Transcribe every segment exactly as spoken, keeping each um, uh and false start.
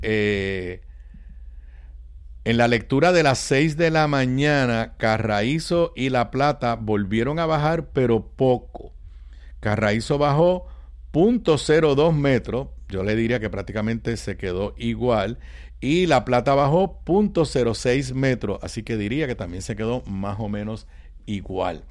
Eh, en la lectura de las seis de la mañana, Carraízo y La Plata volvieron a bajar, pero poco. Carraízo bajó punto cero dos metros, yo le diría que prácticamente se quedó igual, y La Plata bajó punto cero seis metros, así que diría que también se quedó más o menos igual.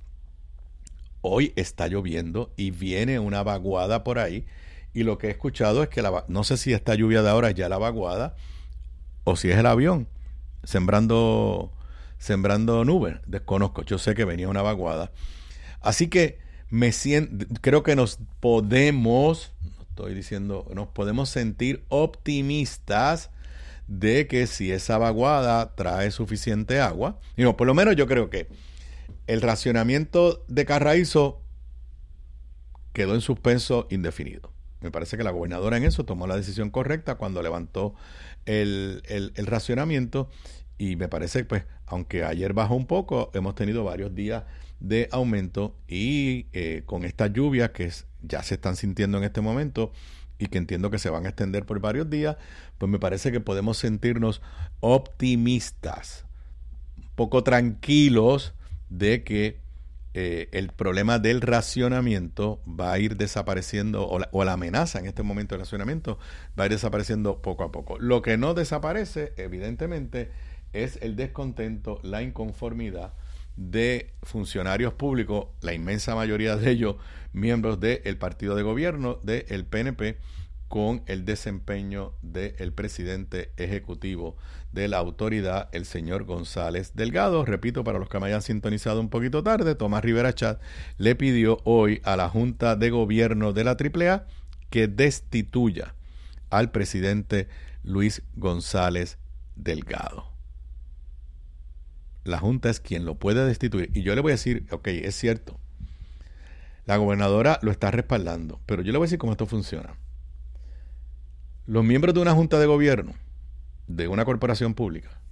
Hoy está lloviendo y viene una vaguada por ahí, y lo que he escuchado es que, la, no sé si esta lluvia de ahora es ya la vaguada, o si es el avión, sembrando, sembrando nubes, desconozco, yo sé que venía una vaguada. Así que me siento, creo que nos podemos, no estoy diciendo, nos podemos sentir optimistas de que si esa vaguada trae suficiente agua, y no, por lo menos yo creo que el racionamiento de Carraízo quedó en suspenso indefinido. Me parece que la gobernadora en eso tomó la decisión correcta cuando levantó el, el, el racionamiento, y me parece, pues, aunque ayer bajó un poco, hemos tenido varios días de aumento, y eh, con estas lluvias que es, ya se están sintiendo en este momento y que entiendo que se van a extender por varios días, pues me parece que podemos sentirnos optimistas, un poco tranquilos de que eh, el problema del racionamiento va a ir desapareciendo, o la, o la amenaza en este momento del racionamiento va a ir desapareciendo poco a poco. Lo que no desaparece, evidentemente, es el descontento, la inconformidad de funcionarios públicos, la inmensa mayoría de ellos miembros del partido de gobierno, del P N P, con el desempeño del presidente ejecutivo de la autoridad, el señor González Delgado. Repito, para los que me hayan sintonizado un poquito tarde, Tomás Rivera Chat le pidió hoy a la Junta de Gobierno de la triple A que destituya al presidente Luis González Delgado. La Junta es quien lo puede destituir. Y yo le voy a decir, ok, es cierto, la gobernadora lo está respaldando, pero yo le voy a decir cómo esto funciona. Los miembros de una junta de gobierno, de una corporación pública,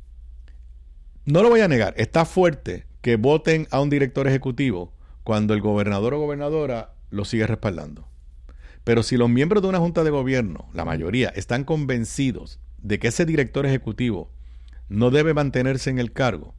no lo voy a negar, está fuerte que voten a un director ejecutivo cuando el gobernador o gobernadora lo sigue respaldando. Pero si los miembros de una junta de gobierno, la mayoría, están convencidos de que ese director ejecutivo no debe mantenerse en el cargo,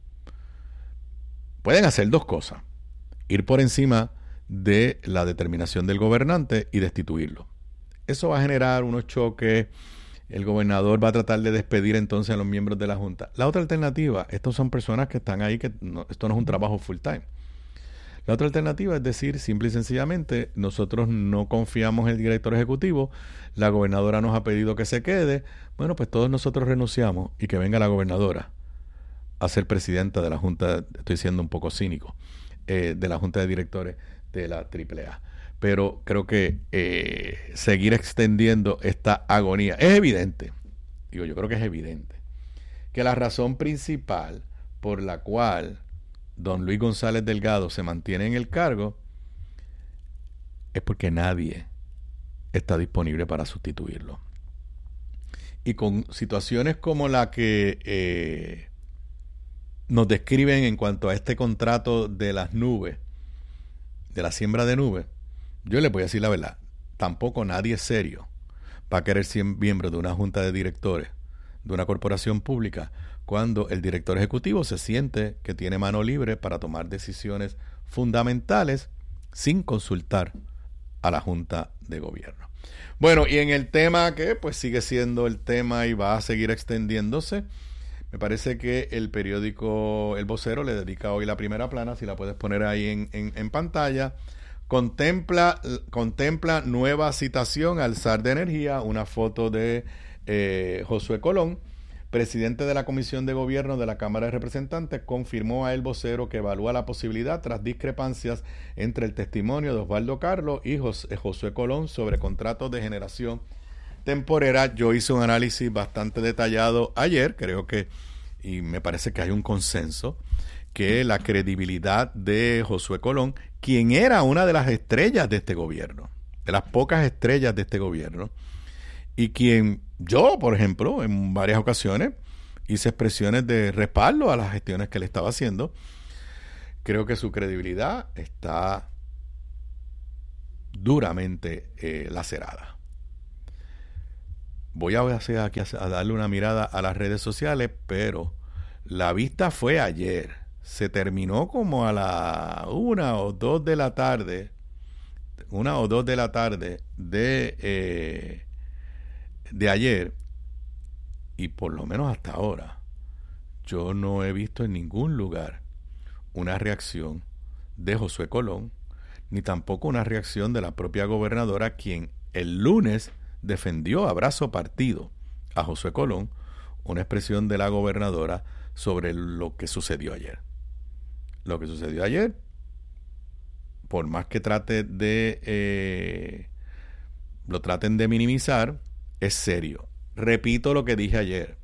pueden hacer dos cosas: ir por encima de la determinación del gobernante y destituirlo. Eso va a generar unos choques, el gobernador va a tratar de despedir entonces a los miembros de la Junta. La otra alternativa, estos son personas que están ahí, que no, esto no es un trabajo full time. La otra alternativa es decir, simple y sencillamente, nosotros no confiamos en el director ejecutivo, la gobernadora nos ha pedido que se quede, bueno, pues todos nosotros renunciamos y que venga la gobernadora a ser presidenta de la Junta, estoy siendo un poco cínico, eh, de la Junta de Directores de la triple A. Pero creo que eh, seguir extendiendo esta agonía, es evidente, digo yo creo que es evidente, que la razón principal por la cual don Luis González Delgado se mantiene en el cargo es porque nadie está disponible para sustituirlo. Y con situaciones como la que eh, nos describen en cuanto a este contrato de las nubes, de la siembra de nubes, yo les voy a decir la verdad, tampoco nadie serio va a querer ser miembro de una junta de directores de una corporación pública cuando el director ejecutivo se siente que tiene mano libre para tomar decisiones fundamentales sin consultar a la Junta de Gobierno. Bueno, y en el tema que pues sigue siendo el tema y va a seguir extendiéndose, me parece que el periódico El Vocero le dedica hoy la primera plana, si la puedes poner ahí en, en, en pantalla. Contempla, contempla nueva citación al zar de energía, una foto de eh, Josué Colón, presidente de la Comisión de Gobierno de la Cámara de Representantes, confirmó a El Vocero que evalúa la posibilidad tras discrepancias entre el testimonio de Osvaldo Carlos y José, Josué Colón sobre contratos de generación temporera. Yo hice un análisis bastante detallado ayer, creo que, y me parece que hay un consenso, que la credibilidad de Josué Colón, quien era una de las estrellas de este gobierno, de las pocas estrellas de este gobierno, y quien yo, por ejemplo, en varias ocasiones hice expresiones de respaldo a las gestiones que él estaba haciendo, creo que su credibilidad está duramente eh, lacerada. Voy a, hacer aquí a darle una mirada a las redes sociales, pero la vista fue ayer. Se terminó como a la una o dos de la tarde, una o dos de la tarde de, eh, de ayer, y por lo menos hasta ahora, yo no he visto en ningún lugar una reacción de Josué Colón, ni tampoco una reacción de la propia gobernadora, quien el lunes defendió a brazo partido a Josué Colón, una expresión de la gobernadora sobre lo que sucedió ayer. Lo que sucedió ayer, por más que trate de eh, lo traten de minimizar, es serio. Repito lo que dije ayer.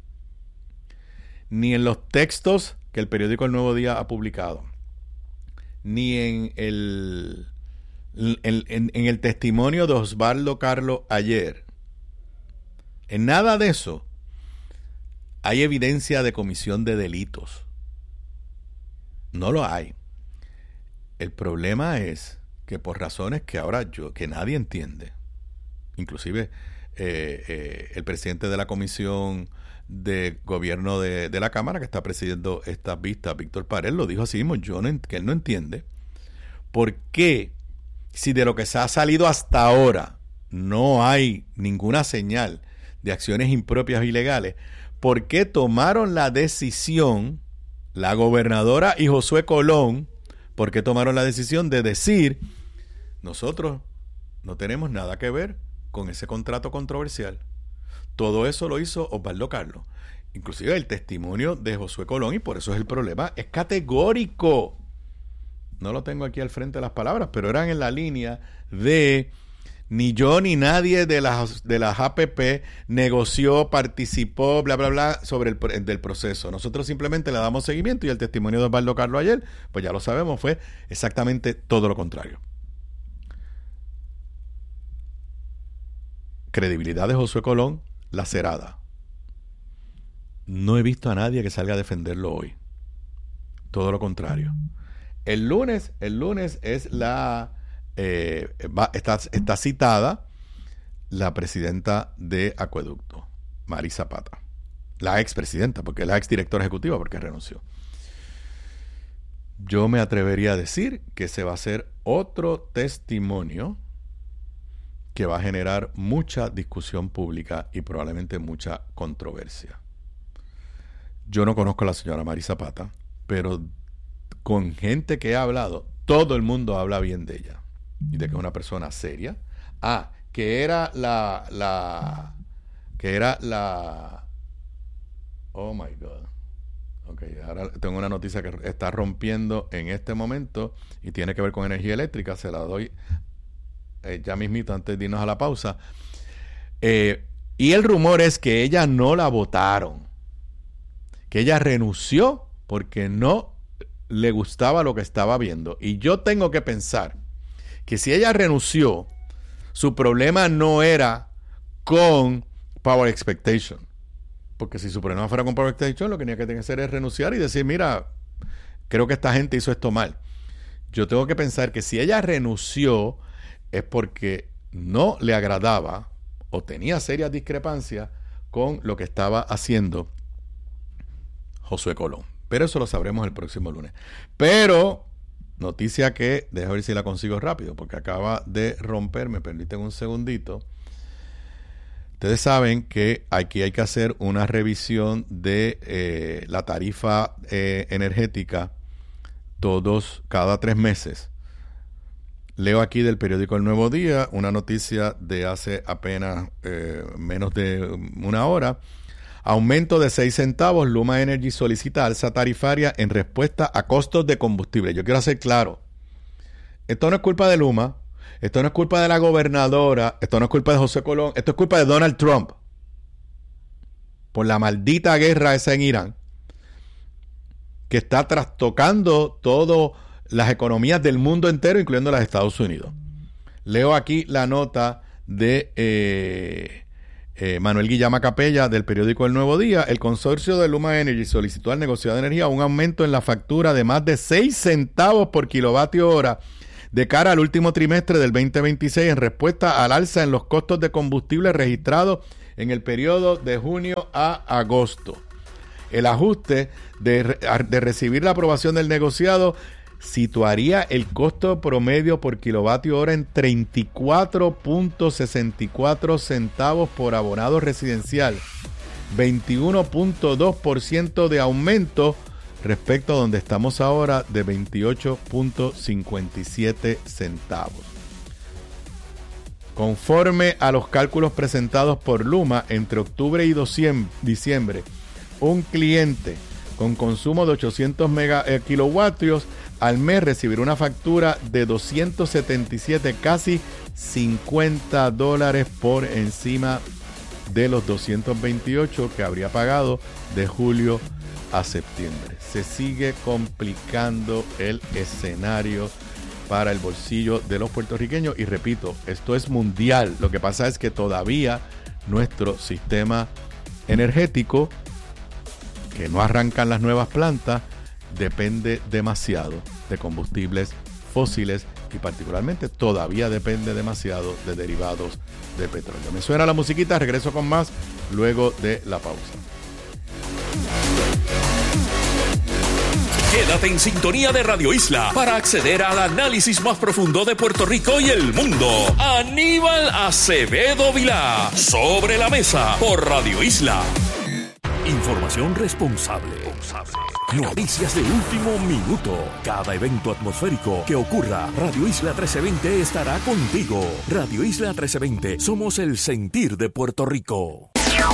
Ni en los textos que el periódico El Nuevo Día ha publicado, ni en el, en, en, en el testimonio de Osvaldo Carlos ayer, en nada de eso hay evidencia de comisión de delitos. No lo hay. El problema es que por razones que ahora yo, que nadie entiende, inclusive eh, eh, el presidente de la comisión de gobierno de, de la Cámara, que está presidiendo estas vistas, Víctor Pared, lo dijo así mismo, yo no, que él no entiende por qué, si de lo que se ha salido hasta ahora no hay ninguna señal de acciones impropias o ilegales, ¿por qué tomaron la decisión, la gobernadora y Josué Colón, por qué tomaron la decisión de decir, nosotros no tenemos nada que ver con ese contrato controversial? Todo eso lo hizo Osvaldo Carlos. Inclusive el testimonio de Josué Colón, y por eso es el problema, es categórico. No lo tengo aquí al frente de las palabras, pero eran en la línea de ni yo ni nadie de las, de las A P P negoció, participó, bla, bla, bla, sobre el, el del proceso. Nosotros simplemente le damos seguimiento y el testimonio de Osvaldo Carlos ayer, pues ya lo sabemos, fue exactamente todo lo contrario. Credibilidad de Josué Colón lacerada. No he visto a nadie que salga a defenderlo hoy. Todo lo contrario. El lunes, el lunes es la eh, va, está, está citada la presidenta de Acueducto, Mari Zapata. La expresidenta, porque la exdirectora ejecutiva, porque renunció. Yo me atrevería a decir que se va a hacer otro testimonio que va a generar mucha discusión pública y probablemente mucha controversia. Yo no conozco a la señora Mari Zapata, pero con gente que he hablado, todo el mundo habla bien de ella y de que es una persona seria. Ah, que era la, la, que era la, oh my God. Ok, ahora tengo una noticia que está rompiendo en este momento y tiene que ver con energía eléctrica. Se la doy Eh, ya mismito antes de irnos a la pausa. Eh, y el rumor es que ella no la votaron, que ella renunció porque no le gustaba lo que estaba viendo. Y yo tengo que pensar que si ella renunció, su problema no era con Power Expectation, porque si su problema fuera con Power Expectation, lo que tenía que hacer es renunciar y decir, mira, creo que esta gente hizo esto mal. Yo tengo que pensar que si ella renunció es porque no le agradaba o tenía serias discrepancias con lo que estaba haciendo Josué Colón. Pero eso lo sabremos el próximo lunes. Pero, noticia que, déjame ver si la consigo rápido, porque acaba de romper, me permiten un segundito. Ustedes saben que aquí hay que hacer una revisión de eh, la tarifa eh, energética todos, cada tres meses. Leo aquí del periódico El Nuevo Día una noticia de hace apenas eh, menos de una hora. Aumento de seis centavos. Luma Energy solicita alza tarifaria en respuesta a costos de combustible. Yo quiero hacer claro, esto no es culpa de Luma, esto no es culpa de la gobernadora, esto no es culpa de José Colón, esto es culpa de Donald Trump por la maldita guerra esa en Irán, que está trastocando todo las economías del mundo entero, incluyendo las de Estados Unidos. Leo aquí la nota de eh, eh, Manuel Guillama Capella del periódico El Nuevo Día. El consorcio de Luma Energy solicitó al negociado de energía un aumento en la factura de más de seis centavos por kilovatio hora de cara al último trimestre del veinte veintiséis en respuesta al alza en los costos de combustible registrados en el periodo de junio a agosto. El ajuste de, de recibir la aprobación del negociado situaría el costo promedio por kilovatio hora en treinta y cuatro punto sesenta y cuatro centavos por abonado residencial, veintiuno punto dos por ciento de aumento respecto a donde estamos ahora de veintiocho punto cincuenta y siete centavos. Conforme a los cálculos presentados por Luma, entre octubre y diciembre, un cliente con consumo de ochocientos mega, eh, kilovatios al mes recibirá una factura de doscientos setenta y siete, casi cincuenta dólares por encima de los doscientos veintiocho que habría pagado de julio a septiembre. Se sigue complicando el escenario para el bolsillo de los puertorriqueños y repito, esto es mundial. Lo que pasa es que todavía nuestro sistema energético, que no arrancan las nuevas plantas, depende demasiado de combustibles fósiles y particularmente todavía depende demasiado de derivados de petróleo. Me suena la musiquita, regreso con más luego de la pausa. Quédate en sintonía de Radio Isla para acceder al análisis más profundo de Puerto Rico y el mundo. Aníbal Acevedo Vilá, Sobre la Mesa, por Radio Isla. Información responsable. Noticias de último minuto. Cada evento atmosférico que ocurra, Radio Isla trece veinte estará contigo. Radio Isla trece veinte, somos el sentir de Puerto Rico.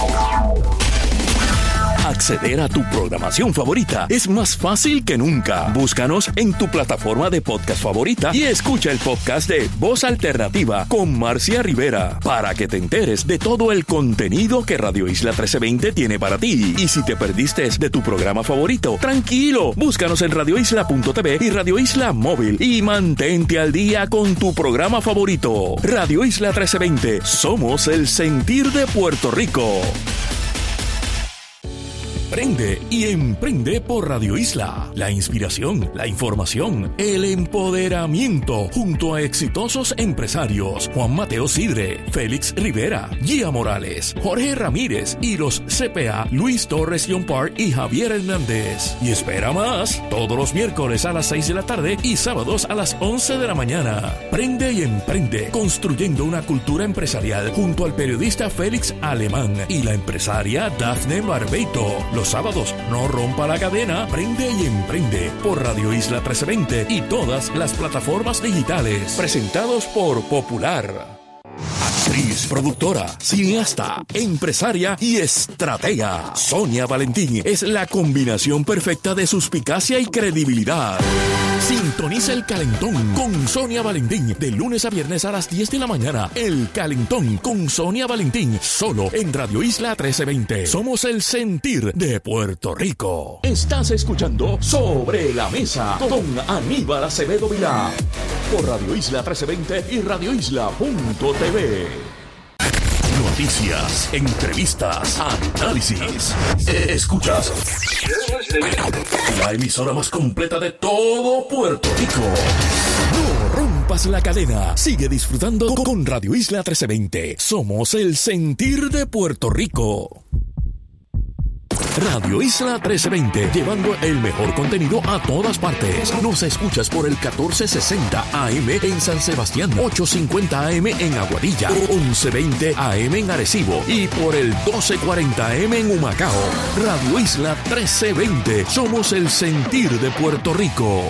Acceder a tu programación favorita es más fácil que nunca. Búscanos en tu plataforma de podcast favorita y escucha el podcast de Voz Alternativa con Marcia Rivera para que te enteres de todo el contenido que Radio Isla trece veinte tiene para ti. Y si te perdiste de tu programa favorito, tranquilo, búscanos en radio isla punto t v y Radio Isla Móvil y mantente al día con tu programa favorito. Radio Isla trece veinte, somos el sentir de Puerto Rico. Prende y emprende por Radio Isla. La inspiración, la información, el empoderamiento, junto a exitosos empresarios Juan Mateo Sidre, Félix Rivera, Gia Morales, Jorge Ramírez y los C P A Luis Torres Yompar y Javier Hernández. Y espera más, todos los miércoles a las seis de la tarde y sábados a las once de la mañana. Prende y emprende, construyendo una cultura empresarial junto al periodista Félix Alemán y la empresaria Dafne Barbeito. Los sábados, no rompa la cadena, prende y emprende por Radio Isla trece veinte y todas las plataformas digitales. Presentados por Popular. Actriz, productora, cineasta, empresaria y estratega. Sonia Valentín es la combinación perfecta de suspicacia y credibilidad. Sintoniza El Calentón con Sonia Valentín de lunes a viernes a las diez de la mañana. El Calentón con Sonia Valentín, solo en Radio Isla trece veinte. Somos el sentir de Puerto Rico. Estás escuchando Sobre la Mesa con Aníbal Acevedo Vilá por Radio Isla trece veinte y radio isla punto t v. Noticias, entrevistas, análisis. Escuchas la emisora más completa de todo Puerto Rico. No rompas la cadena. Sigue disfrutando con Radio Isla trece veinte. Somos el sentir de Puerto Rico. Radio Isla trece veinte, llevando el mejor contenido a todas partes. Nos escuchas por el catorce sesenta A M en San Sebastián, ochocientos cincuenta A M en Aguadilla, once veinte A M en Arecibo y por el doce cuarenta A M en Humacao. Radio Isla trece veinte, somos el sentir de Puerto Rico.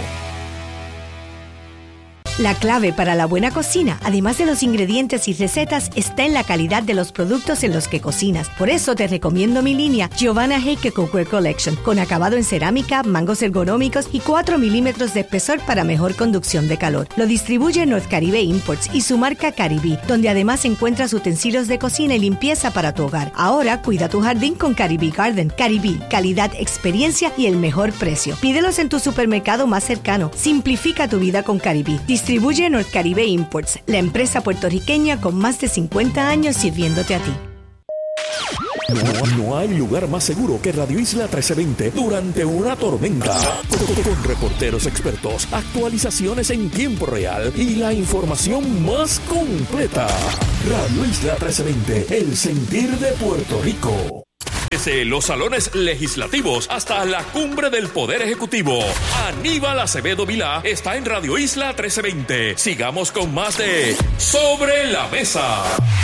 La clave para la buena cocina, además de los ingredientes y recetas, está en la calidad de los productos en los que cocinas. Por eso te recomiendo mi línea Giovanna Heike Cookware Collection, con acabado en cerámica, mangos ergonómicos y cuatro milímetros de espesor para mejor conducción de calor. Lo distribuye North Caribe Imports y su marca Caribe, donde además encuentras utensilios de cocina y limpieza para tu hogar. Ahora cuida tu jardín con Caribe Garden. Caribe, calidad, experiencia y el mejor precio. Pídelos en tu supermercado más cercano. Simplifica tu vida con Caribe. Distribuye North Caribe Imports, la empresa puertorriqueña con más de cincuenta años sirviéndote a ti. No, no hay lugar más seguro que Radio Isla trece veinte durante una tormenta. Con, con reporteros expertos, actualizaciones en tiempo real y la información más completa. Radio Isla trece veinte, el sentir de Puerto Rico. Desde los salones legislativos hasta la cumbre del Poder Ejecutivo, Aníbal Acevedo Vilá está en Radio Isla trece veinte. Sigamos con más de Sobre la Mesa.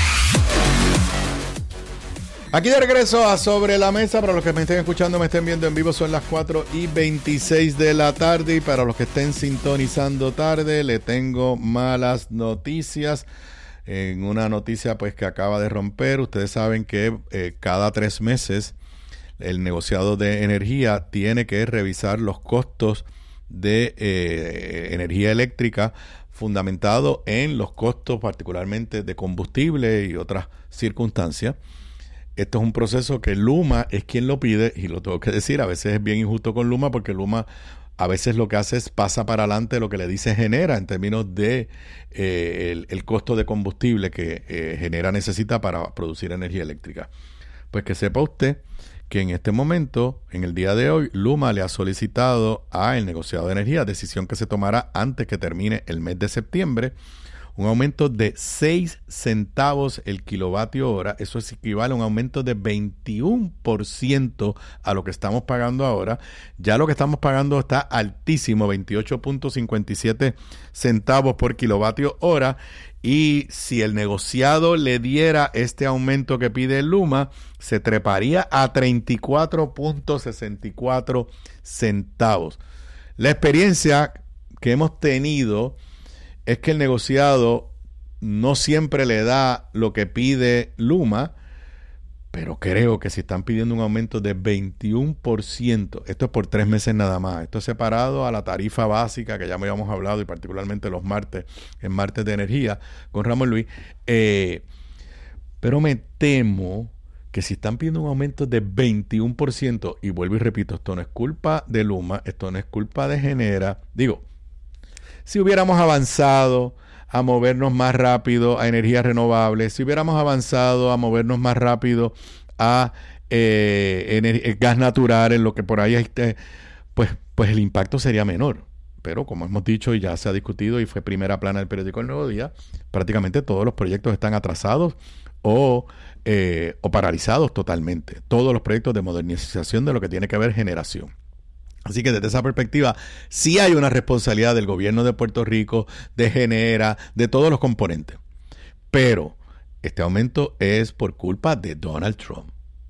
Aquí de regreso a Sobre la Mesa. Para los que me estén escuchando, me estén viendo en vivo, son las cuatro y veintiséis de la tarde. Y para los que estén sintonizando tarde, le tengo malas noticias. En una noticia pues que acaba de romper, ustedes saben que eh, cada tres meses el negociado de energía tiene que revisar los costos de eh, energía eléctrica, fundamentado en los costos particularmente de combustible y otras circunstancias. Esto es un proceso que Luma es quien lo pide, y lo tengo que decir, a veces es bien injusto con Luma, porque Luma a veces lo que hace es pasa para adelante lo que le dice genera en términos de eh, el, el costo de combustible que eh, genera necesita para producir energía eléctrica. Pues que sepa usted que en este momento, en el día de hoy, Luma le ha solicitado al negociado de energía, decisión que se tomará antes que termine el mes de septiembre, un aumento de seis centavos el kilovatio hora. Eso es equivale a un aumento de veintiuno por ciento a lo que estamos pagando ahora. Ya lo que estamos pagando está altísimo, veintiocho punto cincuenta y siete centavos por kilovatio hora. Y si el negociado le diera este aumento que pide Luma, se treparía a treinta y cuatro punto sesenta y cuatro centavos. La experiencia que hemos tenido es que el negociado no siempre le da lo que pide Luma, pero creo que si están pidiendo un aumento de veintiuno por ciento, esto es por tres meses nada más, esto es separado a la tarifa básica que ya me habíamos hablado, y particularmente los martes, en martes de energía, con Ramón Luis, eh, pero me temo que si están pidiendo un aumento de veintiuno por ciento, y vuelvo y repito, esto no es culpa de Luma, esto no es culpa de Genera, digo, si hubiéramos avanzado a movernos más rápido a energías renovables, si hubiéramos avanzado a movernos más rápido a eh, ener- gas natural, en lo que por ahí hay, eh, pues, pues el impacto sería menor. Pero como hemos dicho y ya se ha discutido y fue primera plana del periódico El Nuevo Día, prácticamente todos los proyectos están atrasados o, eh, o paralizados totalmente. Todos los proyectos de modernización de lo que tiene que ver generación. Así que desde esa perspectiva, sí hay una responsabilidad del gobierno de Puerto Rico, de Genera, de todos los componentes. Pero este aumento es por culpa de Donald Trump.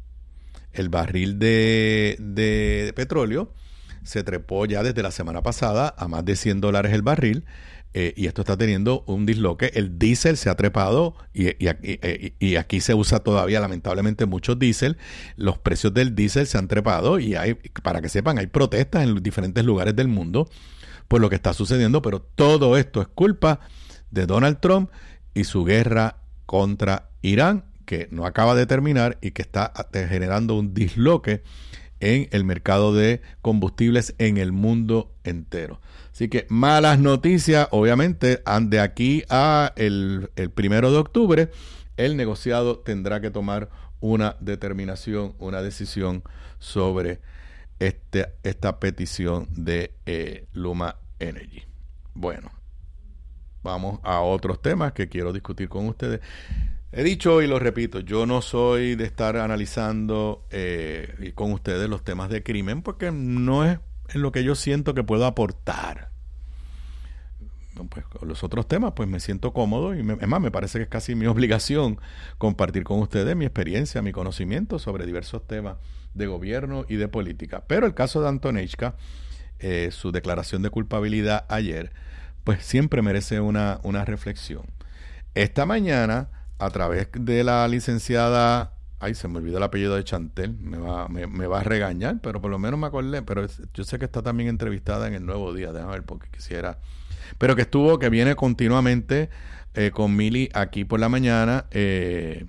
El barril de, de petróleo se trepó ya desde la semana pasada a más de cien dólares el barril. Eh, y esto está teniendo un disloque. El diésel se ha trepado y, y, y, y aquí se usa todavía lamentablemente mucho diésel. Los precios del diésel se han trepado y hay, para que sepan, hay protestas en diferentes lugares del mundo por lo que está sucediendo, pero todo esto es culpa de Donald Trump y su guerra contra Irán, que no acaba de terminar y que está generando un disloque en el mercado de combustibles en el mundo entero. Así que malas noticias, obviamente, de aquí a el, el primero de octubre, el negociado tendrá que tomar una determinación, una decisión sobre este, esta petición de eh, Luma Energy. Bueno, vamos a otros temas que quiero discutir con ustedes. He dicho y lo repito, yo no soy de estar analizando eh, con ustedes los temas de crimen porque no es en lo que yo siento que puedo aportar. Pues con los otros temas pues me siento cómodo y me, es más, me parece que es casi mi obligación compartir con ustedes mi experiencia, mi conocimiento sobre diversos temas de gobierno y de política. Pero el caso de Antonechka, eh, su declaración de culpabilidad ayer, pues siempre merece una, una reflexión. Esta mañana, a través de la licenciada, ay, se me olvidó el apellido de Chantel, me va, me, me va a regañar, pero por lo menos me acordé, pero es, yo sé que está también entrevistada en El Nuevo Día, déjame ver porque quisiera, pero que estuvo, que viene continuamente eh, con Mili aquí por la mañana. eh,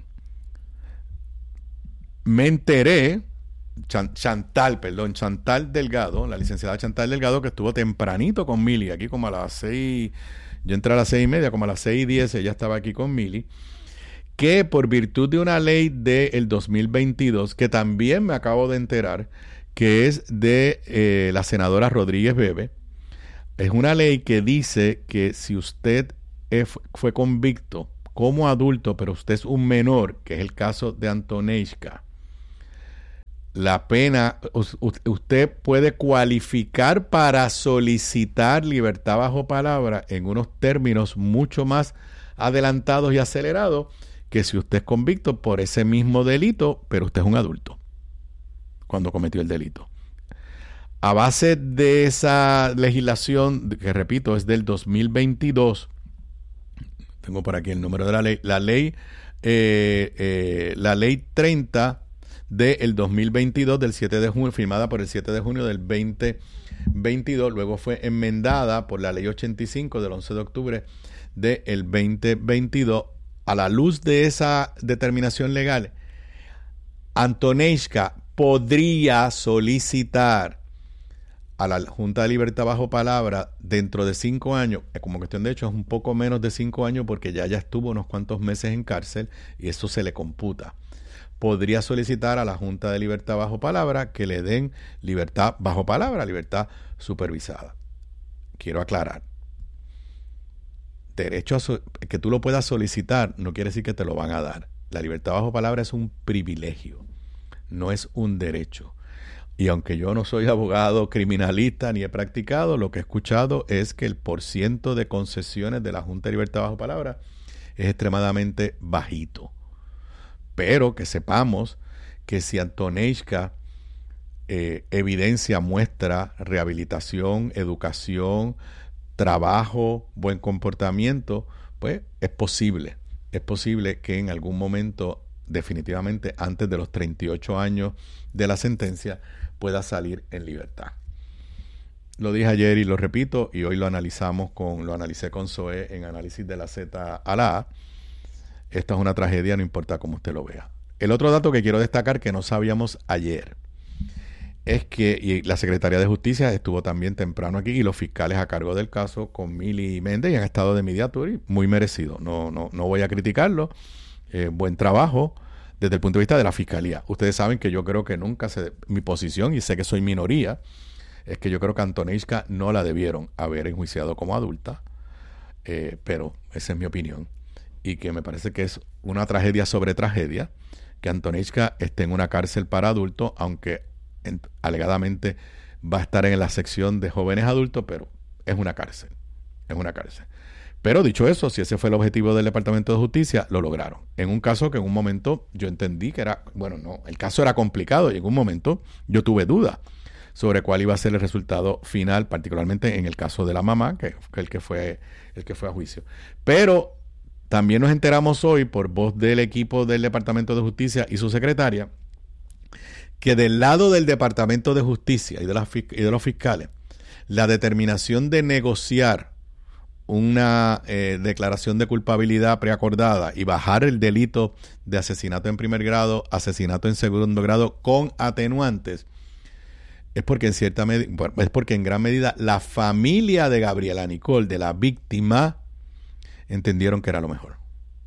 me enteré, Chan, Chantal, perdón, Chantal Delgado, la licenciada Chantal Delgado, que estuvo tempranito con Mili, aquí como a las seis, yo entré a las seis y media, como a las seis y diez, ella estaba aquí con Mili, que por virtud de una ley del dos mil veintidós, que también me acabo de enterar, que es de eh, la senadora Rodríguez Bebe, es una ley que dice que si usted es, fue convicto como adulto, pero usted es un menor, que es el caso de Antoneishka, la pena, usted puede cualificar para solicitar libertad bajo palabra en unos términos mucho más adelantados y acelerados que si usted es convicto por ese mismo delito, pero usted es un adulto cuando cometió el delito. A base de esa legislación, que repito, es del dos mil veintidós, tengo por aquí el número de la ley, la ley, eh, eh, la ley treinta del dos mil veintidós, del siete de junio, firmada por el siete de junio del veinte veintidós, luego fue enmendada por la ley ochenta y cinco del once de octubre del veinte veintidós. A la luz de esa determinación legal, Antoneishka podría solicitar a la Junta de Libertad bajo palabra dentro de cinco años, como cuestión de hecho es un poco menos de cinco años porque ya ya estuvo unos cuantos meses en cárcel y eso se le computa. Podría solicitar a la Junta de Libertad bajo palabra que le den libertad bajo palabra, libertad supervisada. Quiero aclarar. Derecho a so- que tú lo puedas solicitar no quiere decir que te lo van a dar. La libertad bajo palabra es un privilegio, no es un derecho. Y aunque yo no soy abogado criminalista ni he practicado, lo que he escuchado es que el porciento de concesiones de la Junta de Libertad bajo palabra es extremadamente bajito. Pero que sepamos que si Antoneishka eh, evidencia, muestra rehabilitación, educación, trabajo, buen comportamiento, pues es posible. Es posible que en algún momento, definitivamente antes de los treinta y ocho años de la sentencia, pueda salir en libertad. Lo dije ayer y lo repito, y hoy lo analizamos con, lo analicé con Zoé en análisis de la Z a la A. Esta es una tragedia, no importa cómo usted lo vea. El otro dato que quiero destacar que no sabíamos ayer es que y la Secretaría de Justicia estuvo también temprano aquí y los fiscales a cargo del caso con Mili Méndez y han estado de mediatori, muy merecido. No, no, no voy a criticarlo. Eh, buen trabajo desde el punto de vista de la Fiscalía. Ustedes saben que yo creo que nunca se... Mi posición, y sé que soy minoría, es que yo creo que Antoneishka no la debieron haber enjuiciado como adulta, eh, pero esa es mi opinión. Y que me parece que es una tragedia sobre tragedia que Antoneishka esté en una cárcel para adultos, aunque en, alegadamente va a estar en la sección de jóvenes adultos, pero es una cárcel, es una cárcel. Pero dicho eso, si ese fue el objetivo del Departamento de Justicia, lo lograron. En un caso que en un momento yo entendí que era, bueno, no, el caso era complicado y en un momento yo tuve duda sobre cuál iba a ser el resultado final, particularmente en el caso de la mamá, que fue el que fue, el que fue a juicio. Pero también nos enteramos hoy por voz del equipo del Departamento de Justicia y su secretaria que del lado del Departamento de Justicia y de, las, y de los fiscales, la determinación de negociar una eh, declaración de culpabilidad preacordada y bajar el delito de asesinato en primer grado, asesinato en segundo grado con atenuantes, es porque en cierta medida, bueno, es porque en gran medida la familia de Gabriela Nicole, de la víctima, entendieron que era lo mejor.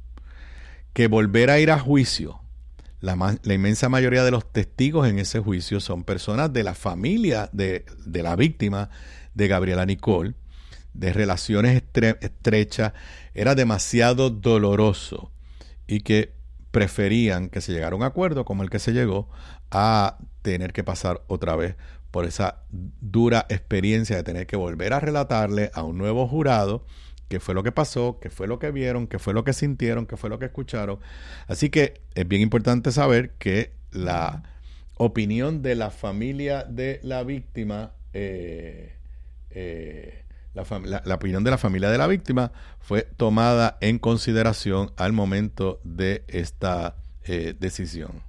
Que volver a ir a juicio, la, la inmensa mayoría de los testigos en ese juicio son personas de la familia de, de la víctima de Gabriela Nicole, de relaciones estre estrechas, era demasiado doloroso y que preferían que se llegara a un acuerdo como el que se llegó a tener que pasar otra vez por esa dura experiencia de tener que volver a relatarle a un nuevo jurado qué fue lo que pasó, qué fue lo que vieron, qué fue lo que sintieron, qué fue lo que escucharon. Así que es bien importante saber que la opinión de la familia de la víctima eh, eh, La, la, la opinión de la familia de la víctima fue tomada en consideración al momento de esta eh, decisión.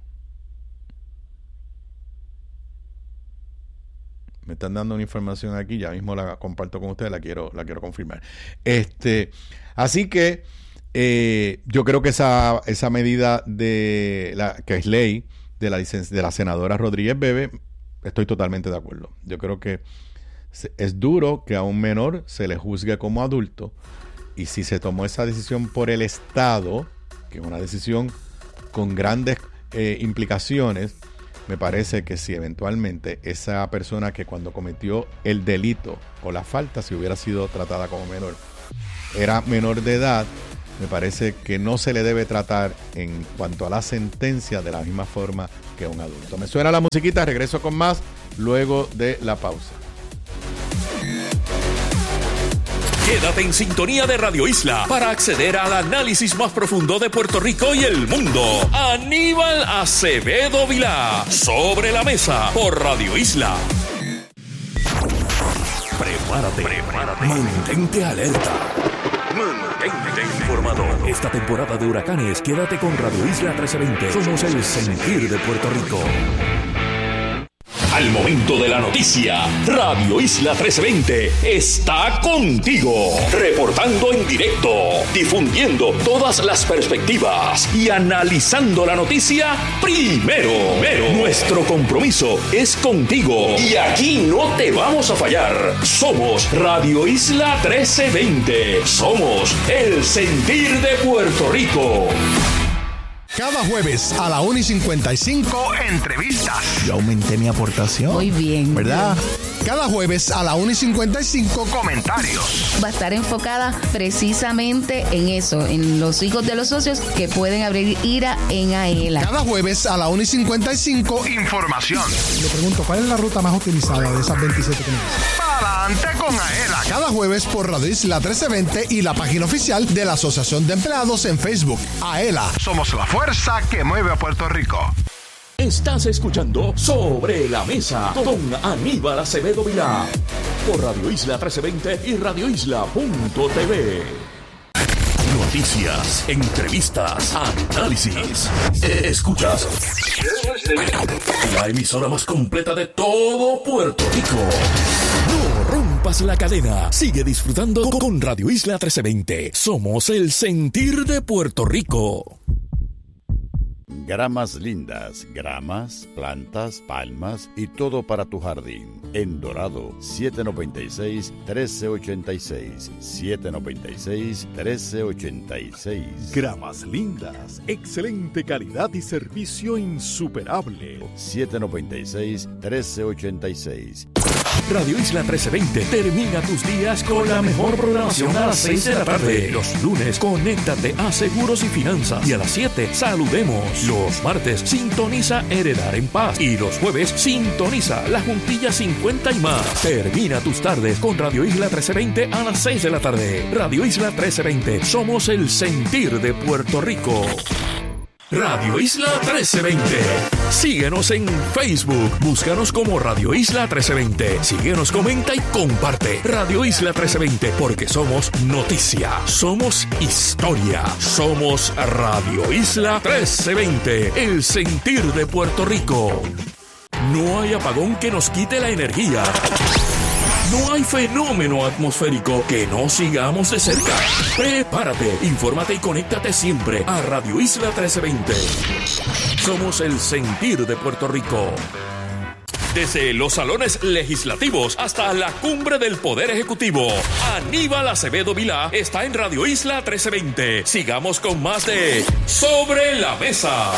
Me están dando una información aquí, ya mismo la comparto con ustedes, la quiero, la quiero confirmar. Este, así que eh, yo creo que esa, esa medida de la que es ley de la, de la senadora Rodríguez Bebe, estoy totalmente de acuerdo. Yo creo que es duro que a un menor se le juzgue como adulto, y si se tomó esa decisión por el Estado, que es una decisión con grandes eh, implicaciones, me parece que si eventualmente esa persona que cuando cometió el delito o la falta, si hubiera sido tratada como menor, era menor de edad, me parece que no se le debe tratar en cuanto a la sentencia de la misma forma que un adulto. Me suena la musiquita, regreso con más luego de la pausa. Quédate en sintonía de Radio Isla para acceder al análisis más profundo de Puerto Rico y el mundo. Aníbal Acevedo Vilá, Sobre la Mesa, por Radio Isla. Prepárate, prepárate. Mantente alerta. Mantente informado. Esta temporada de huracanes, quédate con Radio Isla trece veinte. Somos el sentir de Puerto Rico. Al momento de la noticia, Radio Isla trece veinte está contigo, reportando en directo, difundiendo todas las perspectivas y analizando la noticia primero. primero. Nuestro compromiso es contigo y aquí no te vamos a fallar. Somos Radio Isla trece veinte. Somos el sentir de Puerto Rico. Cada jueves a la una y cincuenta y cinco, entrevistas. Yo aumenté mi aportación. Muy bien. ¿Verdad? Cada jueves a la una y cincuenta y cinco, comentarios. Va a estar enfocada precisamente en eso, en los hijos de los socios que pueden abrir IRA en AELA. Cada jueves a la una y cincuenta y cinco, información. Le pregunto, ¿cuál es la ruta más utilizada de esas veintisiete que me dicen? Para adelante con AELA. Cada jueves por Radio Isla trece veinte y la página oficial de la Asociación de Empleados en Facebook. AELA. Somos la fuerza que mueve a Puerto Rico. Estás escuchando Sobre la Mesa con Aníbal Acevedo Vilá por Radio Isla trece veinte y radio isla punto t v. Noticias, entrevistas, análisis. Escuchas la emisora más completa de todo Puerto Rico. No rompas la cadena. Sigue disfrutando con Radio Isla trece veinte. Somos el sentir de Puerto Rico. Gramas lindas, gramas, plantas, palmas y todo para tu jardín. En Dorado, siete noventa y seis, trece ochenta y seis. siete noventa y seis, trece ochenta y seis. Gramas lindas, excelente calidad y servicio insuperable. siete noventa y seis, trece ochenta y seis. Radio Isla trece veinte termina tus días con la mejor programación a las seis de la tarde. Los lunes, conéctate a Seguros y Finanzas. Y a las siete, saludemos. Los martes, sintoniza Heredar en Paz. Y los jueves, sintoniza La Juntilla cincuenta y más. Termina tus tardes con Radio Isla trece veinte a las seis de la tarde. Radio Isla trece veinte, somos el sentir de Puerto Rico. Radio Isla trece veinte. Síguenos en Facebook. Búscanos como Radio Isla trece veinte. Síguenos, comenta y comparte. Radio Isla trece veinte, porque somos noticia, somos historia, somos Radio Isla trece veinte, el sentir de Puerto Rico. No hay apagón que nos quite la energía. No hay fenómeno atmosférico que no sigamos de cerca. Prepárate, infórmate y conéctate siempre a Radio Isla trece veinte. Somos el sentir de Puerto Rico. Desde los salones legislativos hasta la cumbre del Poder Ejecutivo, Aníbal Acevedo Vilá está en Radio Isla trece veinte. Sigamos con más de Sobre la Mesa.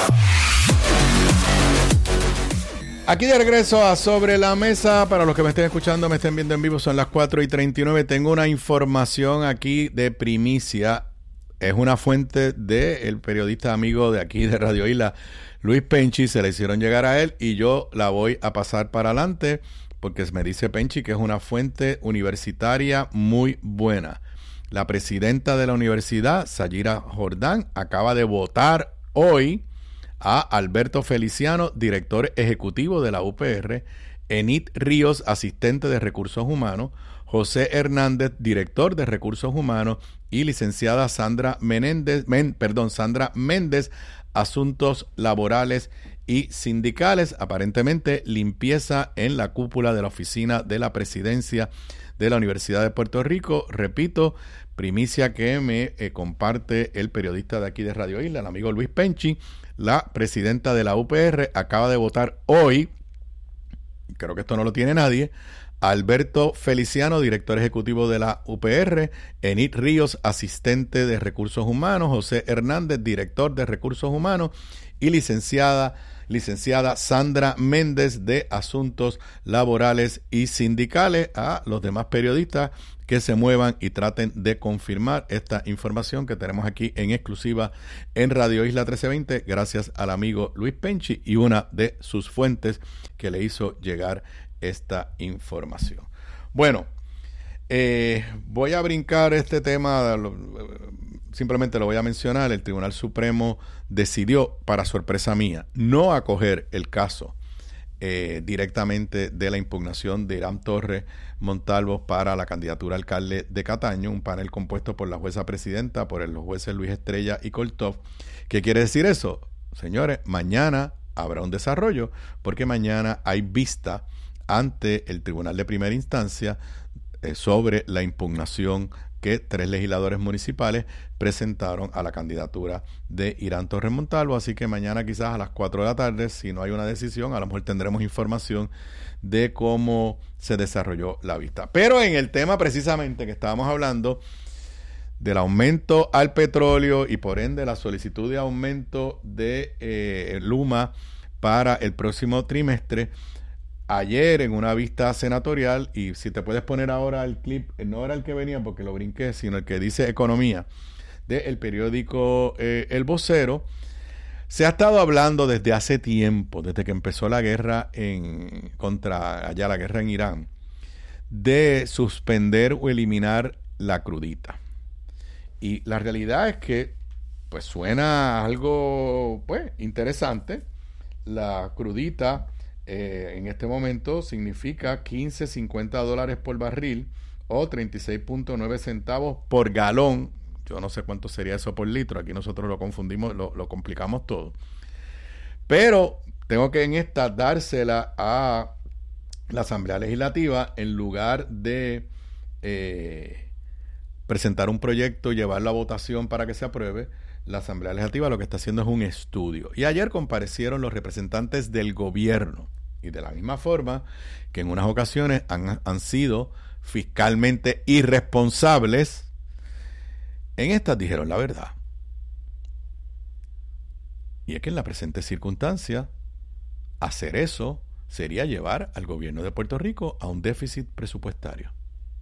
Aquí de regreso a Sobre la Mesa. Para los que me estén escuchando, me estén viendo en vivo, son las cuatro y treinta y nueve. Tengo una información aquí de primicia. Es una fuente del periodista amigo de aquí de Radio Isla, Luis Penchi. Se le hicieron llegar a él y yo la voy a pasar para adelante porque me dice Penchi que es una fuente universitaria muy buena. La presidenta de la universidad, Sayira Jordán, acaba de votar hoy a Alberto Feliciano, director ejecutivo de la U P R, Enid Ríos, asistente de Recursos Humanos, José Hernández, director de Recursos Humanos, y licenciada Sandra Menéndez, Men, perdón, Sandra Méndez, Asuntos Laborales y Sindicales. Aparentemente, limpieza en la cúpula de la oficina de la presidencia de la Universidad de Puerto Rico. Repito, primicia que me eh, comparte el periodista de aquí de Radio Isla, el amigo Luis Penchi. La presidenta de la U P R acaba de votar hoy, creo que esto no lo tiene nadie, Alberto Feliciano, director ejecutivo de la U P R, Enid Ríos, asistente de Recursos Humanos, José Hernández, director de Recursos Humanos, y licenciada, licenciada Sandra Méndez, de Asuntos Laborales y Sindicales. A los demás periodistas que se muevan y traten de confirmar esta información que tenemos aquí en exclusiva en Radio Isla trece veinte, gracias al amigo Luis Penchi y una de sus fuentes que le hizo llegar esta información. Bueno, eh, voy a brincar este tema, lo, simplemente lo voy a mencionar. El Tribunal Supremo decidió, para sorpresa mía, no acoger el caso eh, directamente de la impugnación de Irán Torres Montalvo para la candidatura a alcalde de Cataño, un panel compuesto por la jueza presidenta, por los jueces Luis Estrella y Koltov. ¿Qué quiere decir eso? Señores, mañana habrá un desarrollo, porque mañana hay vista ante el Tribunal de Primera Instancia eh, sobre la impugnación que tres legisladores municipales presentaron a la candidatura de Irán Torres Montalvo. Así que mañana, quizás a las cuatro de la tarde, si no hay una decisión, a lo mejor tendremos información de cómo se desarrolló la vista. Pero en el tema precisamente que estábamos hablando del aumento al petróleo y por ende la solicitud de aumento de eh, Luma para el próximo trimestre, ayer en una vista senatorial, y si te puedes poner ahora el clip, no era el que venía porque lo brinqué, sino el que dice Economía, del periódico eh, El Vocero, se ha estado hablando desde hace tiempo, desde que empezó la guerra en contra, allá la guerra en Irán, de suspender o eliminar la crudita. Y la realidad es que, pues suena algo, pues, interesante. La crudita Eh, en este momento significa quince, cincuenta dólares por barril o treinta y seis punto nueve centavos por galón. Yo no sé cuánto sería eso por litro. Aquí nosotros lo confundimos, lo, lo complicamos todo. Pero tengo que en esta dársela a la Asamblea Legislativa en lugar de eh, presentar un proyecto y llevarlo a votación para que se apruebe. La Asamblea Legislativa lo que está haciendo es un estudio. Y ayer comparecieron los representantes del gobierno. Y de la misma forma que en unas ocasiones han, han sido fiscalmente irresponsables, en estas dijeron la verdad. Y es que en la presente circunstancia, hacer eso sería llevar al gobierno de Puerto Rico a un déficit presupuestario.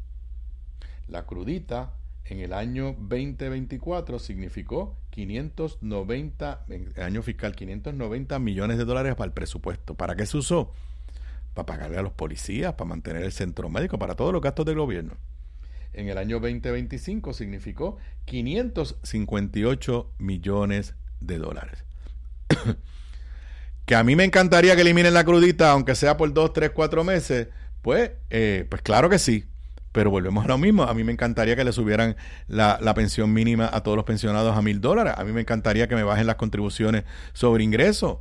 La crudita en el año veinte veinticuatro significó quinientos noventa, en el año fiscal, quinientos noventa millones de dólares para el presupuesto. ¿Para qué se usó? Para pagarle a los policías, para mantener el centro médico, para todos los gastos del gobierno. En el año veinte veinticinco significó quinientos cincuenta y ocho millones de dólares. Que a mí me encantaría que eliminen la crudita, aunque sea por dos, tres, cuatro meses, pues, eh, pues claro que sí. Pero volvemos a lo mismo. A mí me encantaría que le subieran la, la pensión mínima a todos los pensionados a mil dólares. A mí me encantaría que me bajen las contribuciones sobre ingresos.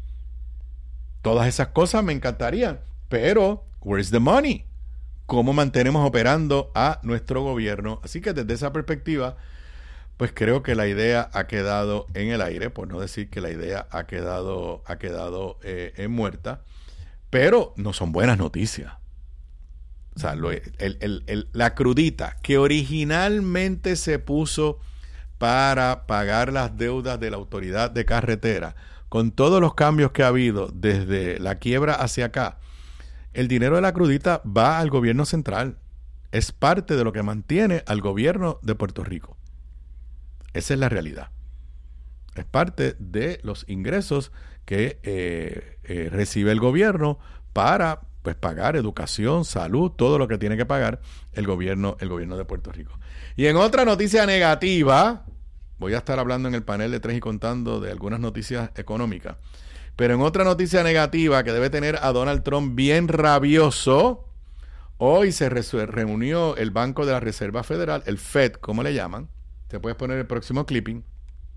Todas esas cosas me encantarían. Pero, where's the money? ¿Cómo mantenemos operando a nuestro gobierno? Así que desde esa perspectiva, pues creo que la idea ha quedado en el aire, por no decir que la idea ha quedado, ha quedado eh, en muerta. Pero no son buenas noticias. O sea, lo, el, el, el, la crudita que originalmente se puso para pagar las deudas de la autoridad de carretera, con todos los cambios que ha habido desde la quiebra hacia acá, el dinero de la crudita va al gobierno central. Es parte de lo que mantiene al gobierno de Puerto Rico. Esa es la realidad. Es parte de los ingresos que eh, eh, recibe el gobierno para pues pagar educación, salud, todo lo que tiene que pagar el gobierno, el gobierno de Puerto Rico. Y en otra noticia negativa, voy a estar hablando en el panel de tres y contando de algunas noticias económicas, pero en otra noticia negativa que debe tener a Donald Trump bien rabioso, hoy se re- reunió el Banco de la Reserva Federal, el Fed, como le llaman. Te puedes poner el próximo clipping.